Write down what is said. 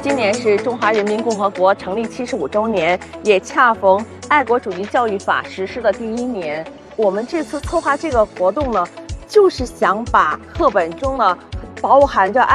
今年是中华人民共和国成立75周年，也恰逢《爱国主义教育法》实施的第1年。我们这次策划这个活动呢，就是想把课本中呢包含着